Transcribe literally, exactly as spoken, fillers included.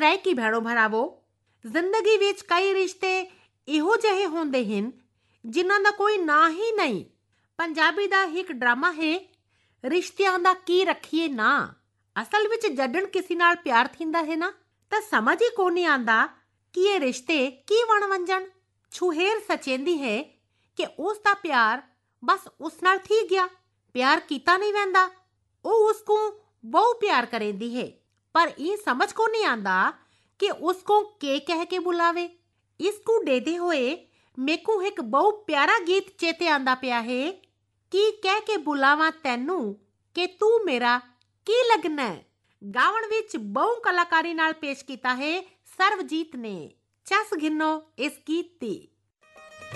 ਰਹਿ ਕੀ ਭੈਣੋ ਭਰਾਵੋ, ਜ਼ਿੰਦਗੀ ਵਿੱਚ ਕਈ ਰਿਸ਼ਤੇ ਇਹੋ ਜਿਹੇ ਹੁੰਦੇ ਹਨ ਜਿਨ੍ਹਾਂ ਦਾ ਕੋਈ ਨਾਂ ਹੀ ਨਹੀਂ। ਪੰਜਾਬੀ ਦਾ ਇੱਕ ਡਰਾਮਾ ਹੈ ਰਿਸ਼ਤਿਆਂ ਦਾ ਕੀ ਰੱਖੀਏ ਨਾਂ। ਅਸਲ ਵਿੱਚ ਜੱਦਣ ਕਿਸੇ ਨਾਲ ਪਿਆਰ ਥੀਂਦਾ ਹੈ ਨਾ ਤਾਂ ਸਮਝ ਹੀ ਕੋਈ ਨਹੀਂ ਆਉਂਦਾ ਕਿ ਇਹ ਰਿਸ਼ਤੇ ਕੀ ਬਣ ਵੰਜਣ। ਛੁਹੇਰ ਸਚੇਂਦੀ ਹੈ ਕਿ ਉਸ ਦਾ ਪਿਆਰ ਬਸ ਉਸ ਨਾਲ ਥੀ ਗਿਆ, ਪਿਆਰ ਕੀਤਾ ਨਹੀਂ ਵੈਂਦਾ। ਉਹ ਉਸ को ਬਹੁ ਪਿਆਰ ਕਰੇਂਦੀ ਹੈ, ਪਰ ਇਹ ਸਮਝ ਕੋ ਨਹੀਂ ਆਉਂਦਾ ਕਿ ਉਸ को ਕੇ ਕਹਿ ਕੇ ਬੁਲਾਵੇ। ਇਸ को ਦੇਦੇ ਹੋਏ ਮੇਕੂ ਇੱਕ ਬਹੁ ਪਿਆਰਾ ਗੀਤ ਚੇਤੇ ਆਂਦਾ ਪਿਆ ਹੈ, ਕੀ ਕਹਿ ਕੇ ਬੁਲਾਵਾਂ ਤੈਨੂੰ ਕਿ ਤੂੰ ਮੇਰਾ ਕੀ ਲੱਗਣਾ। ਗਾਵਣ ਵਿੱਚ ਬਹੁ ਕਲਾਕਾਰੀ ਨਾਲ ਪੇਸ਼ ਕੀਤਾ ਹੈ ਸਰਬਜੀਤ ਨੇ। ਚੱਸ ਗਿਣੋ ਇਸ ਗੀਤ ਦੀ।